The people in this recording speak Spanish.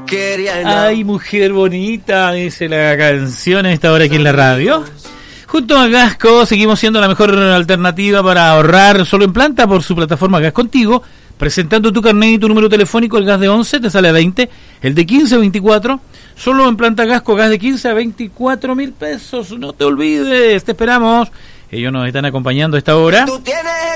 Ay, mujer bonita, dice la canción a esta hora aquí en la radio. Junto a Gasco seguimos siendo la mejor alternativa para ahorrar solo en planta por su plataforma Gas Contigo. Presentando tu carnet y tu número telefónico, el gas de 11 te sale a 20, el de 15 a 24. Solo en planta Gasco, gas de 15 a 24 mil pesos. No te olvides, te esperamos. Ellos nos están acompañando a esta hora.